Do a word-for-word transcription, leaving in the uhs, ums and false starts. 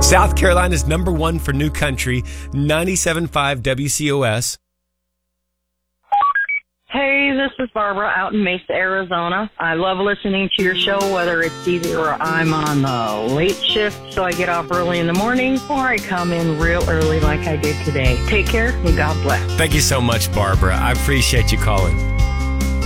South Carolina's number one for new country, ninety-seven point five W C O S. Hey, this is Barbara out in Mesa, Arizona. I love listening to your show, whether it's either I'm on the late shift, so I get off early in the morning, or I come in real early like I did today. Take care and God bless. Thank you so much, Barbara. I appreciate you calling.